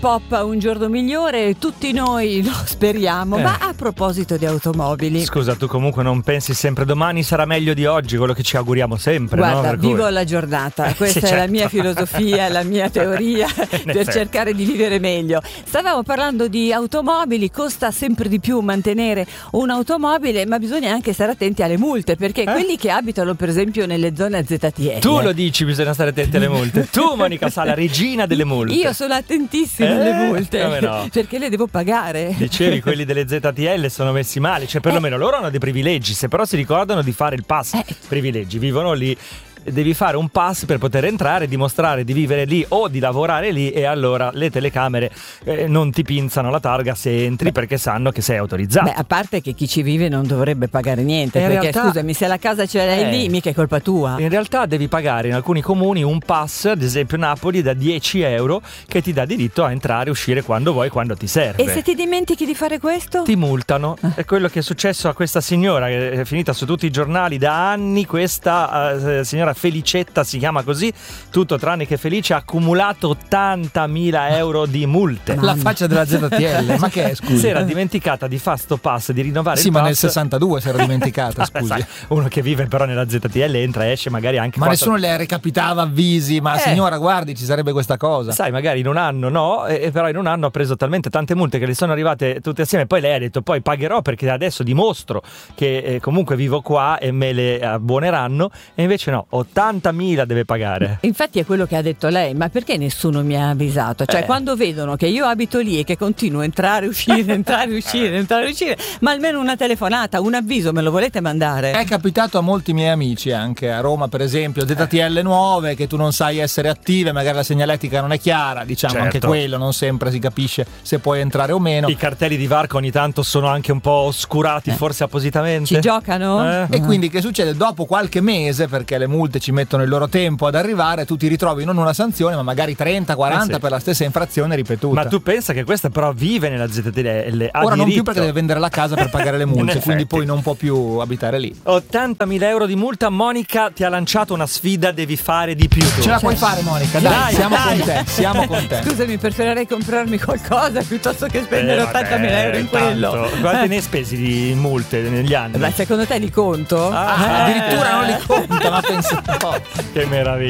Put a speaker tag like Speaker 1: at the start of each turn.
Speaker 1: Pop Un giorno migliore, tutti noi lo speriamo. Ma a proposito di automobili,
Speaker 2: scusa, tu comunque non pensi sempre domani sarà meglio di oggi, quello che ci auguriamo sempre?
Speaker 1: guarda,
Speaker 2: no?
Speaker 1: vivo la giornata, questa
Speaker 2: Sì,
Speaker 1: è la
Speaker 2: certo.
Speaker 1: mia filosofia, la mia teoria per cercare di vivere meglio. Stavamo parlando di automobili, costa sempre di più mantenere un'automobile, ma bisogna anche stare attenti alle multe, perché quelli che abitano per esempio nelle zone a ZTL.
Speaker 2: Tu lo dici, bisogna stare attenti alle multe. Tu, Monica Sala, regina delle multe.
Speaker 1: Io sono attentissima alle multe,
Speaker 2: come no?
Speaker 1: perché le devo pagare.
Speaker 2: Dicevi, quelli delle ZTL sono messi male, cioè perlomeno loro hanno dei privilegi, se però si ricordano di fare il pass privilegi, vivono lì. Devi fare un pass per poter entrare, dimostrare di vivere lì o di lavorare lì, e allora le telecamere non ti pinzano la targa se entri, perché sanno che sei autorizzato.
Speaker 1: Beh, a parte che chi ci vive non dovrebbe pagare niente,
Speaker 2: In
Speaker 1: perché
Speaker 2: realtà,
Speaker 1: scusami, se la casa ce l'hai lì, mica è colpa tua.
Speaker 2: In realtà devi pagare in alcuni comuni un pass, ad esempio Napoli, da 10 euro, che ti dà diritto a entrare e uscire quando vuoi, quando ti serve.
Speaker 1: E se ti dimentichi di fare questo?
Speaker 2: Ti multano. È quello che è successo a questa signora, che è finita su tutti i giornali da anni. Questa signora Felicetta si chiama così, tutto tranne che felice, ha accumulato 80.000 euro di multe.
Speaker 3: La faccia della ZTL, ma che è, scusi?
Speaker 2: Si era dimenticata di fare sto pass, di rinnovare il
Speaker 3: Sì,
Speaker 2: pass.
Speaker 3: ma nel 62 si era dimenticata,
Speaker 2: Vabbè,
Speaker 3: scusi.
Speaker 2: sai, uno che vive però nella ZTL entra e esce magari anche
Speaker 3: Ma
Speaker 2: 4...
Speaker 3: nessuno le recapitava avvisi, ma signora guardi, ci sarebbe questa cosa.
Speaker 2: Sai, magari in un anno no, però in un anno ha preso talmente tante multe che le sono arrivate tutte assieme. Poi lei ha detto: poi pagherò perché adesso dimostro che comunque vivo qua e me le abbuoneranno. E invece no, 80.000 deve pagare.
Speaker 1: Infatti è quello che ha detto lei, ma perché nessuno mi ha avvisato? Cioè quando vedono che io abito lì e che continuo a entrare, uscire, entrare, uscire, entrare, uscire, ma almeno una telefonata, un avviso me lo volete mandare?
Speaker 3: È capitato a molti miei amici, anche a Roma per esempio, ZTL nuove che tu non sai essere attive, magari la segnaletica non è chiara, diciamo.
Speaker 2: Certo.
Speaker 3: Anche quello non sempre si capisce se puoi entrare o meno.
Speaker 2: I cartelli di varco ogni tanto sono anche un po' oscurati, forse appositamente.
Speaker 1: Ci giocano?
Speaker 3: E quindi che succede? Dopo qualche mese, perché le multe ci mettono il loro tempo ad arrivare, tu ti ritrovi non una sanzione ma magari 30-40 per la stessa infrazione ripetuta.
Speaker 2: Ma tu pensa che questa però vive nella ZTL, ha
Speaker 3: ora non più
Speaker 2: diritto.
Speaker 3: perché deve vendere la casa per pagare le multe,
Speaker 2: In
Speaker 3: quindi
Speaker 2: effetti.
Speaker 3: poi non può più abitare lì.
Speaker 2: 80.000 euro di multa. Monica ti ha lanciato una sfida, devi fare di più tu.
Speaker 3: Ce la puoi fare, Monica, dai, siamo con te, siamo con te.
Speaker 1: Scusami, preferirei comprarmi qualcosa piuttosto che spendere 80.000 euro in quello.
Speaker 2: Tanto. Quanti ne hai spesi di multe negli anni?
Speaker 1: Ma secondo te li conto?
Speaker 3: Addirittura non li conta, ma pensa un po'.
Speaker 2: Che meraviglia.